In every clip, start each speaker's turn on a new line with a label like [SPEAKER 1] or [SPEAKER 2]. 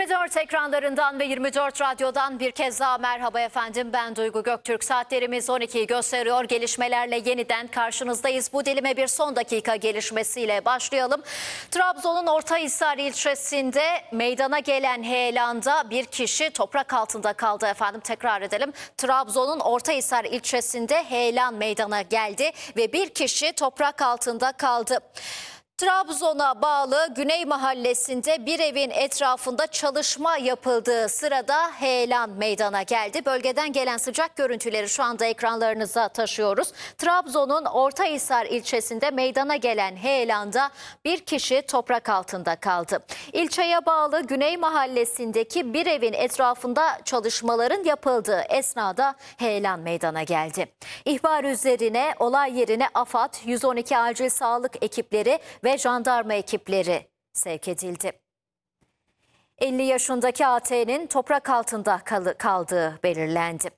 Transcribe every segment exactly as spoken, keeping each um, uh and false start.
[SPEAKER 1] T dört ekranlarından ve yirmi dört Radyo'dan bir kez daha merhaba efendim. Ben Duygu Göktürk. Saatlerimiz on ikiyi gösteriyor. Gelişmelerle yeniden karşınızdayız. Bu dilime bir son dakika gelişmesiyle başlayalım. Trabzon'un Ortahisar ilçesinde meydana gelen heyelanda bir kişi toprak altında kaldı efendim. Tekrar edelim. Trabzon'un Ortahisar ilçesinde heyelan meydana geldi ve bir kişi toprak altında kaldı. Trabzon'a bağlı Güney Mahallesi'nde bir evin etrafında çalışma yapıldığı sırada heyelan meydana geldi. Bölgeden gelen sıcak görüntüleri şu anda ekranlarınıza taşıyoruz. Trabzon'un Ortahisar ilçesinde meydana gelen heyelanda bir kişi toprak altında kaldı. İlçeye bağlı Güney Mahallesi'ndeki bir evin etrafında çalışmaların yapıldığı esnada heyelan meydana geldi. İhbar üzerine olay yerine AFAD, yüz on iki acil sağlık ekipleri ve ve jandarma ekipleri sevk edildi. elli yaşındaki A T'nin toprak altında kaldığı belirlendi.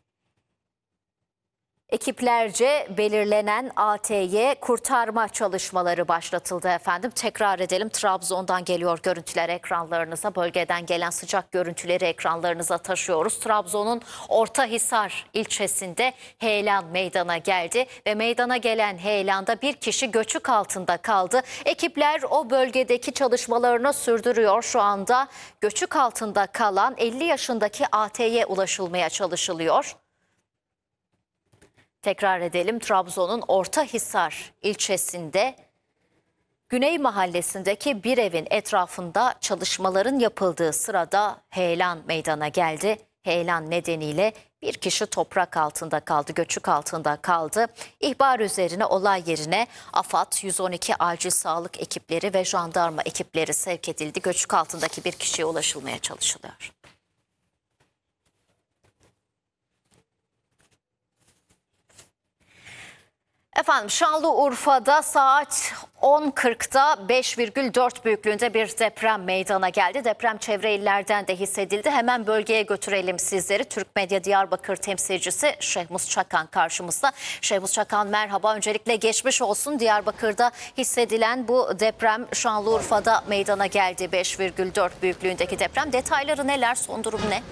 [SPEAKER 1] Ekiplerce belirlenen A T'ye kurtarma çalışmaları başlatıldı efendim. Tekrar edelim, Trabzon'dan geliyor görüntüler ekranlarınıza. Bölgeden gelen sıcak görüntüleri ekranlarınıza taşıyoruz. Trabzon'un Ortahisar ilçesinde heyelan meydana geldi ve meydana gelen heyelanda bir kişi göçük altında kaldı. Ekipler o bölgedeki çalışmalarını sürdürüyor. Şu anda göçük altında kalan elli yaşındaki A T'ye ulaşılmaya çalışılıyor. Tekrar edelim, Trabzon'un Ortahisar ilçesinde Güney Mahallesi'ndeki bir evin etrafında çalışmaların yapıldığı sırada heyelan meydana geldi. Heyelan nedeniyle bir kişi toprak altında kaldı, göçük altında kaldı. İhbar üzerine olay yerine AFAD, yüz on iki acil sağlık ekipleri ve jandarma ekipleri sevk edildi. Göçük altındaki bir kişiye ulaşılmaya çalışılıyor. Efendim, Şanlıurfa'da saat on kırkta beş virgül dört büyüklüğünde bir deprem meydana geldi. Deprem çevre illerden de hissedildi. Hemen bölgeye götürelim sizleri. Türk Medya Diyarbakır temsilcisi Şehmus Çakan karşımızda. Şehmus Çakan, merhaba. Öncelikle geçmiş olsun. Diyarbakır'da hissedilen bu deprem Şanlıurfa'da meydana geldi. beş virgül dört büyüklüğündeki deprem. Detayları neler? Son durum ne?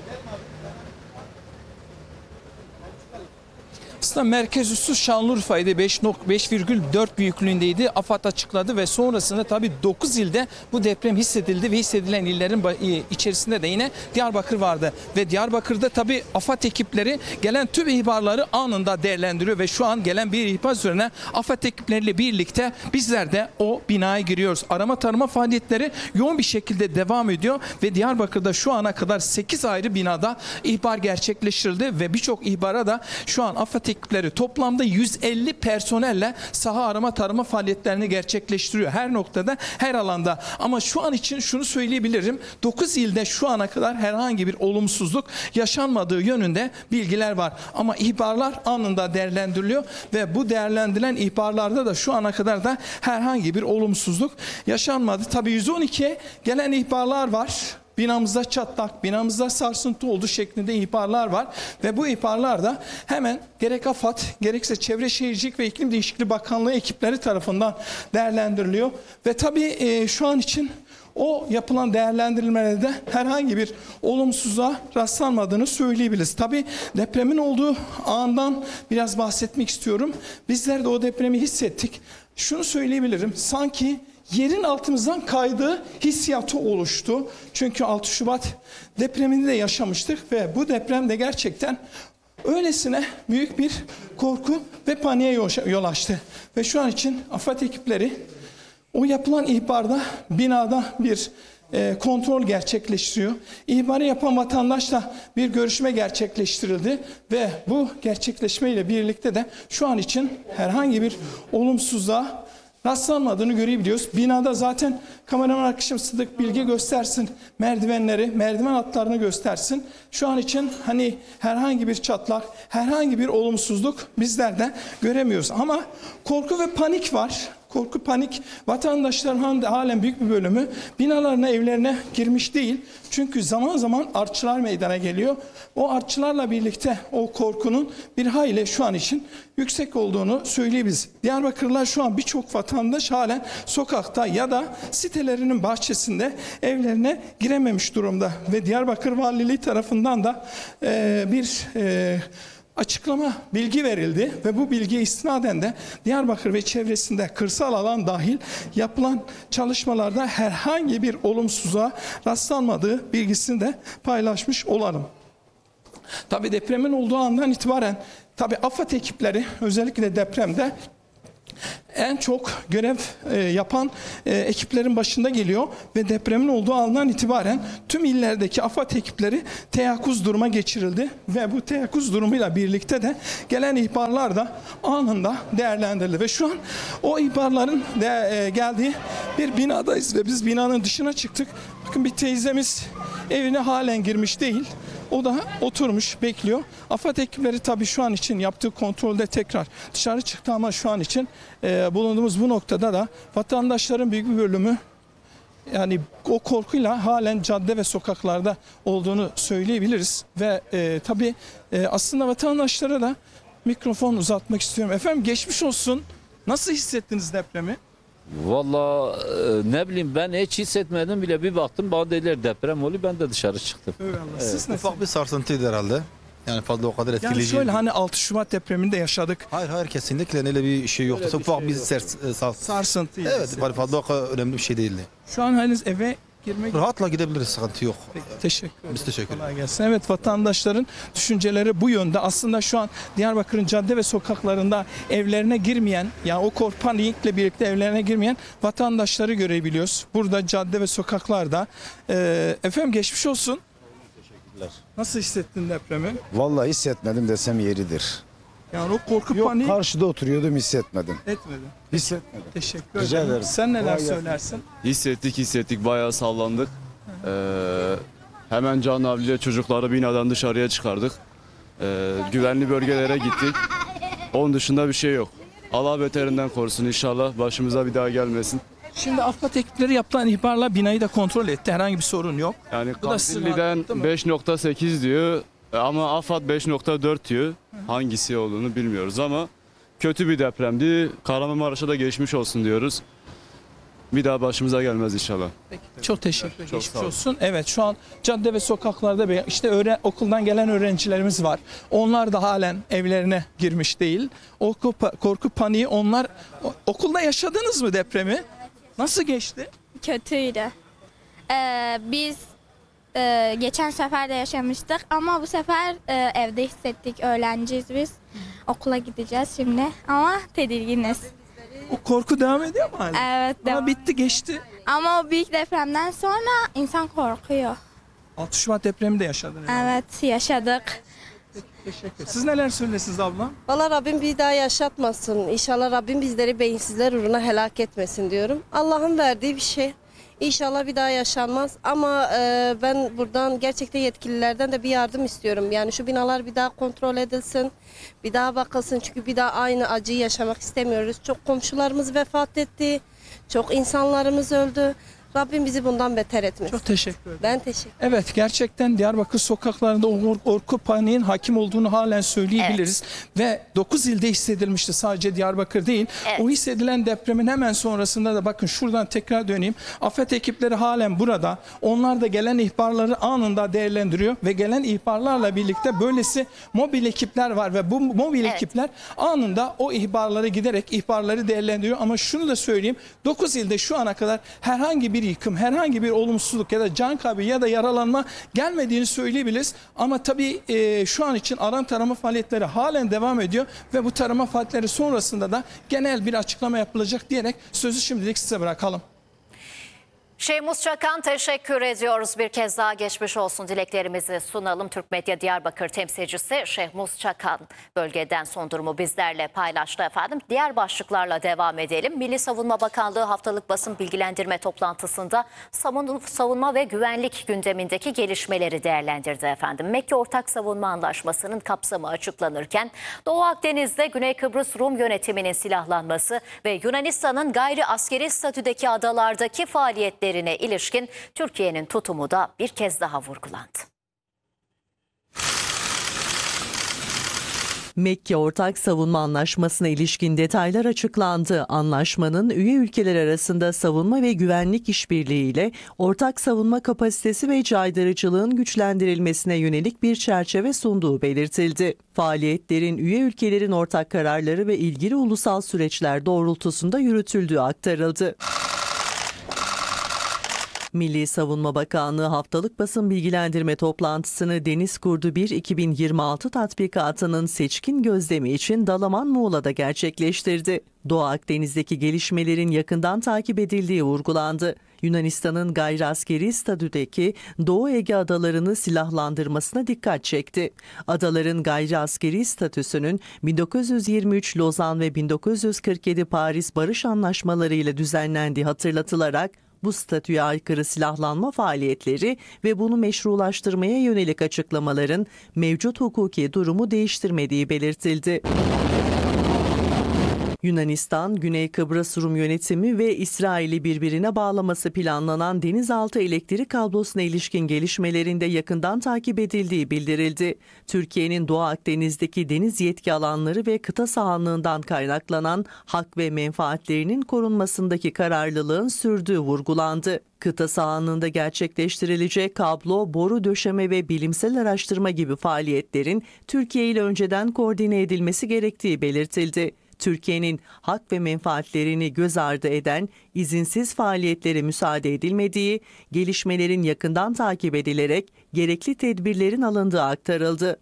[SPEAKER 2] Aslında merkez üssü Şanlıurfa'ydı, beş virgül dört büyüklüğündeydi. AFAD açıkladı ve sonrasında tabii dokuz ilde bu deprem hissedildi ve hissedilen illerin içerisinde de yine Diyarbakır vardı. Ve Diyarbakır'da tabii AFAD ekipleri gelen tüm ihbarları anında değerlendiriyor ve şu an gelen bir ihbar üzerine AFAD ekipleriyle birlikte bizler de o binaya giriyoruz. Arama tarama faaliyetleri yoğun bir şekilde devam ediyor ve Diyarbakır'da şu ana kadar sekiz ayrı binada ihbar gerçekleştirildi ve birçok ihbara da şu an AFAD ekipleri toplamda yüz elli personelle saha arama tarama faaliyetlerini gerçekleştiriyor. Her noktada, her alanda. Ama şu an için şunu söyleyebilirim. dokuz ilde şu ana kadar herhangi bir olumsuzluk yaşanmadığı yönünde bilgiler var. Ama ihbarlar anında değerlendiriliyor ve bu değerlendirilen ihbarlarda da şu ana kadar da herhangi bir olumsuzluk yaşanmadı. Tabii yüz on ikiye gelen ihbarlar var. Binamızda çatlak, binamızda sarsıntı oldu şeklinde ihbarlar var. Ve bu ihbarlar da hemen gerek AFAD, gerekse Çevre Şehircilik ve İklim Değişikliği Bakanlığı ekipleri tarafından değerlendiriliyor. Ve tabii e, şu an için o yapılan değerlendirilmelerde herhangi bir olumsuzluğa rastlanmadığını söyleyebiliriz. Tabii depremin olduğu andan biraz bahsetmek istiyorum. Bizler de o depremi hissettik. Şunu söyleyebilirim, sanki yerin altımızdan kaydığı hissiyatı oluştu. Çünkü altı Şubat depremini de yaşamıştık ve bu deprem de gerçekten öylesine büyük bir korku ve paniğe yol açtı. Ve şu an için AFAD ekipleri o yapılan ihbarda binada bir e, kontrol gerçekleştiriyor. İhbarı yapan vatandaşla bir görüşme gerçekleştirildi ve bu gerçekleşmeyle birlikte de şu an için herhangi bir olumsuzluğa rastlanmadığını görebiliyoruz. Binada zaten kameraman arkadaşım Sıdık bilgi göstersin, merdivenleri, merdiven hatlarını göstersin. Şu an için hani herhangi bir çatlak, herhangi bir olumsuzluk bizler de göremiyoruz. Ama korku ve panik var. korku, panik. Vatandaşların halen büyük bir bölümü binalarına, evlerine girmiş değil. Çünkü zaman zaman artçılar meydana geliyor. O artçılarla birlikte o korkunun bir hayli şu an için yüksek olduğunu söyleyebiliriz. Diyarbakırlılar şu an birçok vatandaş halen sokakta ya da sitelerinin bahçesinde evlerine girememiş durumda. Ve Diyarbakır Valiliği tarafından da e, bir e, açıklama, bilgi verildi ve bu bilgiye istinaden de Diyarbakır ve çevresinde kırsal alan dahil yapılan çalışmalarda herhangi bir olumsuzluğa rastlanmadığı bilgisini de paylaşmış olalım. Tabii depremin olduğu andan itibaren tabii AFAD ekipleri özellikle depremde en çok görev e, yapan e, ekiplerin başında geliyor ve depremin olduğu andan itibaren tüm illerdeki AFAD ekipleri teyakkuz duruma geçirildi ve bu teyakkuz durumuyla birlikte de gelen ihbarlar da anında değerlendirildi ve şu an o ihbarların de, e, geldiği bir binadayız ve biz binanın dışına çıktık. Bakın bir teyzemiz evine halen girmiş değil. O da oturmuş bekliyor. AFAD ekipleri tabii şu an için yaptığı kontrolde tekrar dışarı çıktı ama şu an için e, bulunduğumuz bu noktada da vatandaşların büyük bir bölümü yani o korkuyla halen cadde ve sokaklarda olduğunu söyleyebiliriz. Ve e, tabii e, aslında vatandaşlara da mikrofon uzatmak istiyorum. Efendim geçmiş olsun. Nasıl hissettiniz depremi?
[SPEAKER 3] Valla e, ne bileyim ben hiç hissetmedim bile, bir baktım bana dediler deprem oluyor, ben de dışarı çıktım.
[SPEAKER 2] Eyvallah. Siz nasıl?
[SPEAKER 4] Ufak bir sarsıntıydı herhalde. Yani fazla o kadar etkileyici.
[SPEAKER 2] Yani şöyle hani altı Şubat depreminde yaşadık.
[SPEAKER 4] Hayır hayır kesinlikle öyle bir şey yoktu.
[SPEAKER 2] Öyle bir
[SPEAKER 4] Ufak
[SPEAKER 2] şey
[SPEAKER 4] bir
[SPEAKER 2] yok.
[SPEAKER 4] sers, e, sars.
[SPEAKER 2] Sarsıntıydı.
[SPEAKER 4] Evet fazla o kadar önemli bir şey değildi.
[SPEAKER 2] Şu an henüz eve girmek
[SPEAKER 4] Rahatla gidebiliriz, sıkıntı yok.
[SPEAKER 2] Teşekkür ederim.
[SPEAKER 4] Biz teşekkür ederiz.
[SPEAKER 2] Kolay gelsin. Evet, vatandaşların düşünceleri bu yönde. Aslında şu an Diyarbakır'ın cadde ve sokaklarında evlerine girmeyen, yani o korpanikle birlikte evlerine girmeyen vatandaşları görebiliyoruz. Burada cadde ve sokaklarda. Ee, efendim geçmiş olsun.
[SPEAKER 5] Teşekkürler.
[SPEAKER 2] Nasıl hissettin depremi?
[SPEAKER 5] Vallahi hissetmedim desem yeridir.
[SPEAKER 2] Yani o korku
[SPEAKER 5] Yok
[SPEAKER 2] paniği
[SPEAKER 5] karşıda oturuyordum hissetmedim.
[SPEAKER 2] etmedi.
[SPEAKER 5] Hissetmedim.
[SPEAKER 2] Teşekkür
[SPEAKER 5] Rica
[SPEAKER 2] ederim.
[SPEAKER 5] ederim.
[SPEAKER 2] Sen neler
[SPEAKER 5] Kolay gelsin.
[SPEAKER 2] söylersin?
[SPEAKER 6] Hissettik hissettik bayağı sallandık. Ee, hemen Can abiyle çocukları binadan dışarıya çıkardık. Ee, güvenli bölgelere gittik. Onun dışında bir şey yok. Allah beterinden korusun inşallah, başımıza bir daha gelmesin.
[SPEAKER 2] Şimdi AFAD ekipleri yapılan ihbarla binayı da kontrol etti. Herhangi bir sorun yok.
[SPEAKER 6] Yani
[SPEAKER 2] Bu da sizin
[SPEAKER 6] Kandilli'den
[SPEAKER 2] rahatlıkta mı?
[SPEAKER 6] beş nokta sekiz diyor ama AFAD beş nokta dört diyor. Hangisi olduğunu bilmiyoruz ama kötü bir depremdi. Kahramanmaraş'a da geçmiş olsun diyoruz. Bir daha başımıza gelmez inşallah.
[SPEAKER 2] Çok teşekkür ederim.
[SPEAKER 6] Çok
[SPEAKER 2] Geçmiş
[SPEAKER 6] sağ olun.
[SPEAKER 2] olsun. Evet, şu an cadde ve sokaklarda bir- işte öğren, okuldan gelen öğrencilerimiz var. Onlar da halen evlerine girmiş değil. O korku, korku paniği onlar o- okulda yaşadınız mı depremi? Nasıl geçti?
[SPEAKER 7] Kötüydü. Ee, biz e, geçen sefer de yaşamıştık ama bu sefer e, evde hissettik. Öğrenciyiz biz. Okula gideceğiz şimdi ama tedirginiz.
[SPEAKER 2] O korku devam ediyor mu hala?
[SPEAKER 7] Evet.
[SPEAKER 2] Ama
[SPEAKER 7] devam.
[SPEAKER 2] bitti, geçti.
[SPEAKER 7] Ama o büyük depremden sonra insan korkuyor.
[SPEAKER 2] altı Şubat depremi de yaşadınız.
[SPEAKER 7] Evet, yaşadık.
[SPEAKER 2] Teşekkür ederim. Siz neler söylesiniz ablam?
[SPEAKER 8] Valla Rabbim bir daha yaşatmasın. İnşallah Rabbim bizleri beyinsizler uğruna helak etmesin diyorum. Allah'ın verdiği bir şey. İnşallah bir daha yaşanmaz. Ama e, ben buradan gerçekten yetkililerden de bir yardım istiyorum. Yani şu binalar bir daha kontrol edilsin. Bir daha bakılsın. Çünkü bir daha aynı acıyı yaşamak istemiyoruz. Çok komşularımız vefat etti. Çok insanlarımız öldü. Rabbim bizi bundan beter etmesin.
[SPEAKER 2] Çok teşekkür ederim.
[SPEAKER 8] Ben teşekkür
[SPEAKER 2] Evet, gerçekten Diyarbakır sokaklarında o korku paniğin hakim olduğunu halen söyleyebiliriz. Ve dokuz ilde hissedilmişti, sadece Diyarbakır değil.
[SPEAKER 1] Evet.
[SPEAKER 2] O hissedilen depremin hemen sonrasında da bakın şuradan tekrar döneyim. AFAD ekipleri halen burada. Onlar da gelen ihbarları anında değerlendiriyor ve gelen ihbarlarla birlikte böylesi mobil ekipler var ve bu mobil
[SPEAKER 1] Evet.
[SPEAKER 2] ekipler anında o ihbarları giderek ihbarları değerlendiriyor. Ama şunu da söyleyeyim, dokuz ilde şu ana kadar herhangi bir yıkım, herhangi bir olumsuzluk ya da can kaybı ya da yaralanma gelmediğini söyleyebiliriz. Ama tabii e, şu an için arama tarama faaliyetleri halen devam ediyor ve bu tarama faaliyetleri sonrasında da genel bir açıklama yapılacak diyerek sözü şimdilik size bırakalım.
[SPEAKER 1] Şeymus Çakan teşekkür ediyoruz. Bir kez daha geçmiş olsun dileklerimizi sunalım. Türk Medya Diyarbakır temsilcisi Şeymus Çakan bölgeden son durumu bizlerle paylaştı efendim. Diğer başlıklarla devam edelim. Milli Savunma Bakanlığı haftalık basın bilgilendirme toplantısında savunma ve güvenlik gündemindeki gelişmeleri değerlendirdi efendim. Mekke Ortak Savunma Anlaşması'nın kapsamı açıklanırken Doğu Akdeniz'de Güney Kıbrıs Rum yönetiminin silahlanması ve Yunanistan'ın gayri askeri statüdeki adalardaki faaliyetleri ilişkin Türkiye'nin tutumu da bir kez daha vurgulandı.
[SPEAKER 9] Mekke Ortak Savunma Anlaşması'na ilişkin detaylar açıklandı. Anlaşmanın üye ülkeler arasında savunma ve güvenlik işbirliğiyle ortak savunma kapasitesi ve caydırıcılığın güçlendirilmesine yönelik bir çerçeve sunduğu belirtildi. Faaliyetlerin üye ülkelerin ortak kararları ve ilgili ulusal süreçler doğrultusunda yürütüldüğü aktarıldı. Milli Savunma Bakanlığı haftalık basın bilgilendirme toplantısını Deniz Kurdu bir iki bin yirmi altı tatbikatının seçkin gözlemi için Dalaman Muğla'da gerçekleştirdi. Doğu Akdeniz'deki gelişmelerin yakından takip edildiği vurgulandı. Yunanistan'ın gayri askeri statüdeki Doğu Ege adalarını silahlandırmasına dikkat çekti. Adaların gayri askeri statüsünün bin dokuz yüz yirmi üç Lozan ve bin dokuz yüz kırk yedi Paris Barış Anlaşmaları ile düzenlendiği hatırlatılarak bu statüye aykırı silahlanma faaliyetleri ve bunu meşrulaştırmaya yönelik açıklamaların mevcut hukuki durumu değiştirmediği belirtildi. Yunanistan, Güney Kıbrıs Rum yönetimi ve İsrail'i birbirine bağlaması planlanan denizaltı elektrik kablosuna ilişkin gelişmelerinde yakından takip edildiği bildirildi. Türkiye'nin Doğu Akdeniz'deki deniz yetki alanları ve kıta sahanlığından kaynaklanan hak ve menfaatlerinin korunmasındaki kararlılığın sürdüğü vurgulandı. Kıta sahanlığında gerçekleştirilecek kablo, boru döşeme ve bilimsel araştırma gibi faaliyetlerin Türkiye ile önceden koordine edilmesi gerektiği belirtildi. Türkiye'nin hak ve menfaatlerini göz ardı eden izinsiz faaliyetlere müsaade edilmediği, gelişmelerin yakından takip edilerek gerekli tedbirlerin alındığı aktarıldı.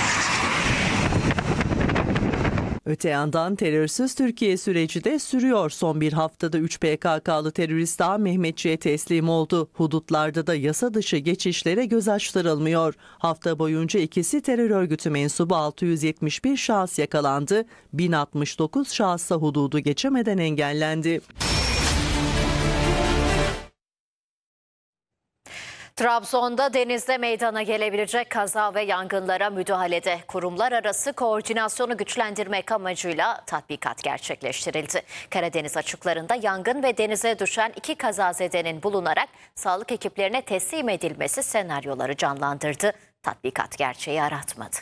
[SPEAKER 9] Öte yandan terörsüz Türkiye süreci de sürüyor. Son bir haftada üç P K K'lı terörist daha Mehmetçiğe teslim oldu. Hudutlarda da yasa dışı geçişlere göz açtırılmıyor. Hafta boyunca ikisi terör örgütü mensubu altı yüz yetmiş bir şahıs yakalandı. bin altmış dokuz şahısa hududu geçemeden engellendi.
[SPEAKER 1] Trabzon'da denizde meydana gelebilecek kaza ve yangınlara müdahalede kurumlar arası koordinasyonu güçlendirmek amacıyla tatbikat gerçekleştirildi. Karadeniz açıklarında yangın ve denize düşen iki kazazedenin bulunarak sağlık ekiplerine teslim edilmesi senaryoları canlandırdı. Tatbikat gerçeği aratmadı.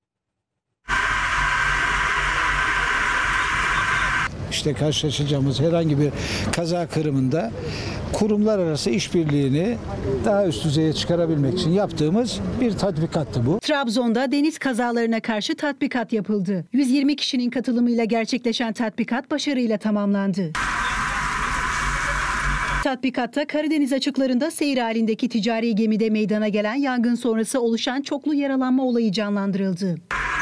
[SPEAKER 10] İşte karşılaşacağımız herhangi bir kaza kırımında kurumlar arası işbirliğini daha üst düzeye çıkarabilmek için yaptığımız bir tatbikattı bu.
[SPEAKER 11] Trabzon'da deniz kazalarına karşı tatbikat yapıldı. yüz yirmi kişinin katılımıyla gerçekleşen tatbikat başarıyla tamamlandı. Tatbikatta Karadeniz açıklarında seyir halindeki ticari gemide meydana gelen yangın sonrası oluşan çoklu yaralanma olayı canlandırıldı.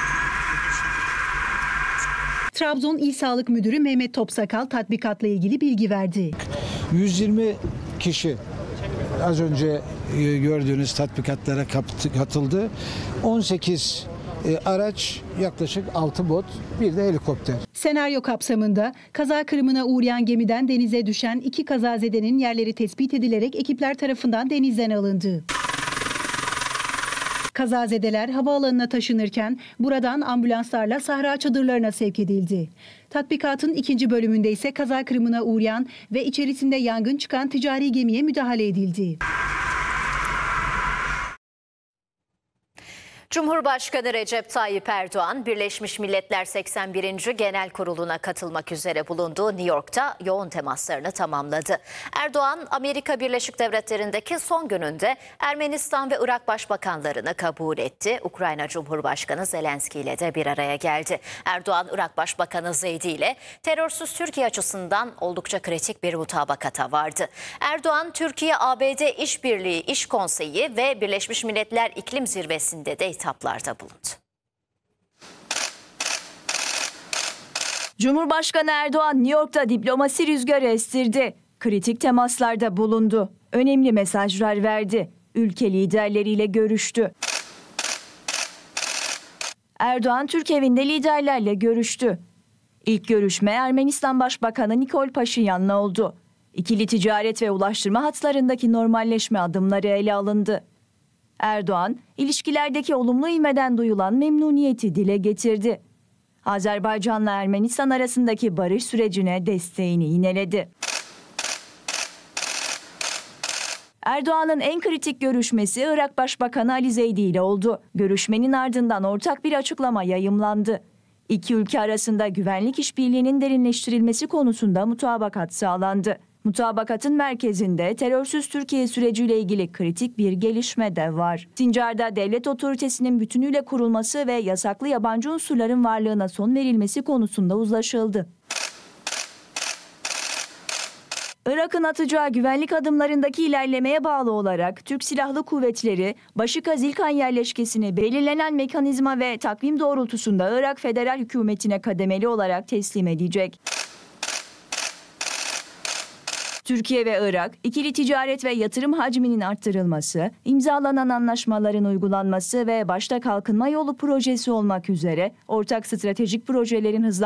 [SPEAKER 11] Trabzon İl Sağlık Müdürü Mehmet Topsakal tatbikatla ilgili bilgi verdi.
[SPEAKER 10] yüz yirmi kişi az önce gördüğünüz tatbikatlara katıldı. on sekiz araç, yaklaşık altı bot, bir de helikopter.
[SPEAKER 11] Senaryo kapsamında kaza kırımına uğrayan gemiden denize düşen iki kazazedenin yerleri tespit edilerek ekipler tarafından denizden alındı. Kazazedeler havaalanına taşınırken buradan ambulanslarla Sahra çadırlarına sevk edildi. Tatbikatın ikinci bölümünde ise kaza kırımına uğrayan ve içerisinde yangın çıkan ticari gemiye müdahale edildi.
[SPEAKER 1] Cumhurbaşkanı Recep Tayyip Erdoğan, Birleşmiş Milletler seksen birinci Genel Kurulu'na katılmak üzere bulunduğu New York'ta yoğun temaslarını tamamladı. Erdoğan, Amerika Birleşik Devletleri'ndeki son gününde Ermenistan ve Irak başbakanlarını kabul etti. Ukrayna Cumhurbaşkanı Zelenski ile de bir araya geldi. Erdoğan, Irak Başbakanı Zeydi ile terörsüz Türkiye açısından oldukça kritik bir mutabakata vardı. Erdoğan, Türkiye-A B D İşbirliği İş Konseyi ve Birleşmiş Milletler İklim Zirvesi'nde de hitaplarda bulundu.
[SPEAKER 12] Cumhurbaşkanı Erdoğan New York'ta diplomasi rüzgarı estirdi. Kritik temaslarda bulundu. önemli mesajlar verdi. Ülke liderleriyle görüştü. Erdoğan Türk evinde liderlerle görüştü. İlk görüşme Ermenistan Başbakanı Nikol Paşinyan'la oldu. İkili ticaret ve ulaştırma hatlarındaki normalleşme adımları ele alındı. Erdoğan, ilişkilerdeki olumlu ivmeden duyulan memnuniyeti dile getirdi. Azerbaycan'la Ermenistan arasındaki barış sürecine desteğini yineledi. Erdoğan'ın en kritik görüşmesi Irak Başbakanı Ali Zeydi ile oldu. Görüşmenin ardından ortak bir açıklama yayımlandı. İki ülke arasında güvenlik işbirliğinin derinleştirilmesi konusunda mutabakat sağlandı. Mutabakatın merkezinde terörsüz Türkiye süreciyle ilgili kritik bir gelişme de var. Sincar'da devlet otoritesinin bütünüyle kurulması ve yasaklı yabancı unsurların varlığına son verilmesi konusunda uzlaşıldı. Irak'ın atacağı güvenlik adımlarındaki ilerlemeye bağlı olarak Türk Silahlı Kuvvetleri, Başika Zilkan yerleşkesini belirlenen mekanizma ve takvim doğrultusunda Irak Federal Hükümeti'ne kademeli olarak teslim edecek. Türkiye ve Irak, ikili ticaret ve yatırım hacminin arttırılması, imzalanan anlaşmaların uygulanması ve başta kalkınma yolu projesi olmak üzere ortak stratejik projelerin hızlandırılması